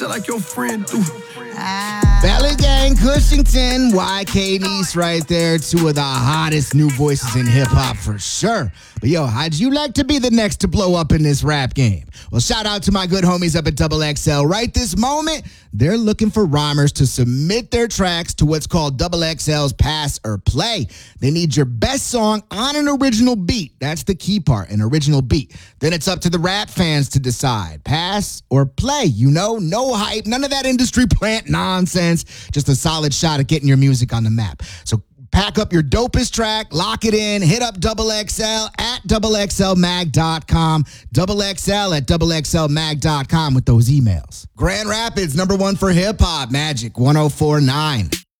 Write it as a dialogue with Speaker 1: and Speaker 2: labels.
Speaker 1: still like your friend do.
Speaker 2: Belly Gang, Cushington, YK Nice right there. Two of the hottest new voices in hip-hop for sure. But yo, how'd you like to be the next to blow up in this rap game? Well, shout out to my good homies up at Double XL. Right this moment, they're looking for rhymers to submit their tracks to what's called Double XL's Pass or Play. They need your best song on an original beat. That's the key part, an original beat. Then it's up to the rap fans to decide. Pass or play, no hype, none of that industry plant nonsense. Just a solid shot at getting your music on the map. So pack up your dopest track, lock it in, hit up Double XL at doublexlmag.com, Double XL at doublexlmag.com with those emails. Grand Rapids, #1 for hip-hop, Magic 104.9.